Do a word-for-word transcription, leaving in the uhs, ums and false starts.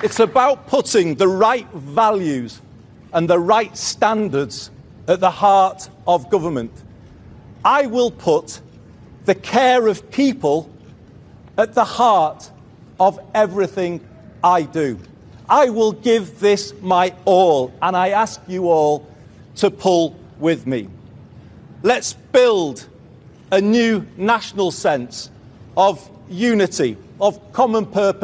It's about putting the right values and the right standards at the heart of government. I will put the care of people at the heart of everything I do. I will give this my all, and I ask you all to pull with me. Let's build a new national sense of unity, of common purpose.